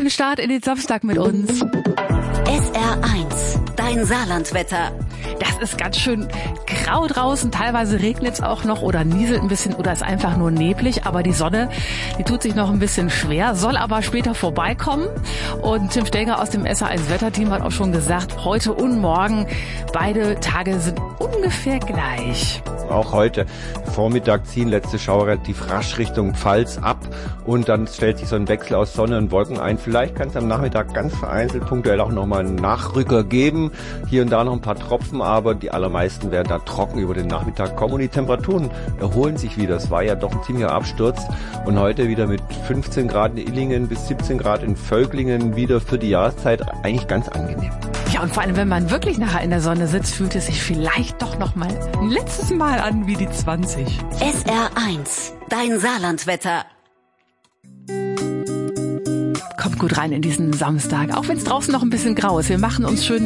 Schönen Start in den Samstag mit uns. SR1, dein Saarlandwetter. Das ist ganz schön grau draußen, teilweise regnet es auch noch oder nieselt ein bisschen oder ist einfach nur neblig, aber die Sonne, die tut sich noch ein bisschen schwer, soll aber später vorbeikommen. Und Tim Steger aus dem SR1 Wetterteam hat auch schon gesagt, heute und morgen, beide Tage sind ungefähr gleich. Auch heute Vormittag ziehen letzte Schauer relativ rasch Richtung Pfalz ab und dann stellt sich so ein Wechsel aus Sonne und Wolken ein. Vielleicht kann es am Nachmittag ganz vereinzelt punktuell auch nochmal einen Nachrücker geben. Hier und da noch ein paar Tropfen, aber die allermeisten werden da trocken über den Nachmittag kommen und die Temperaturen erholen sich wieder. Es war ja doch ein ziemlicher Absturz und heute wieder mit 15 Grad in Illingen bis 17 Grad in Völklingen wieder für die Jahreszeit eigentlich ganz angenehm. Ja, und vor allem, wenn man wirklich nachher in der Sonne sitzt, fühlt es sich vielleicht doch noch mal ein letztes Mal an wie die 20. SR1, dein Saarlandwetter. Kommt gut rein in diesen Samstag, auch wenn es draußen noch ein bisschen grau ist. Wir machen uns schön